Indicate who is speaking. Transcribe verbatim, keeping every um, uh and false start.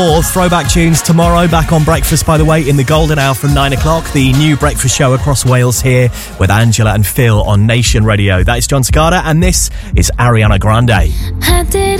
Speaker 1: More throwback tunes tomorrow, back on Breakfast, by the way, in the golden hour from nine o'clock. The new breakfast show across Wales here with Angela and Phil on Nation Radio. That is John Scada, and this is Ariana Grande.
Speaker 2: I did